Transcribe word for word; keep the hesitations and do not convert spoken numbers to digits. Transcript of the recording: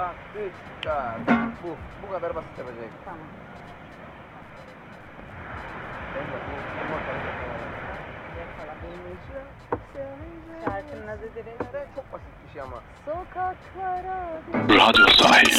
Sağ, üç, dört. Bu. Bu kadar basit yapacak. Tamam. Ben de bu. Bu bakalım. Şarkının adı direkt. Çok basit bir şey ama. Sokaklara Radyo Sahil.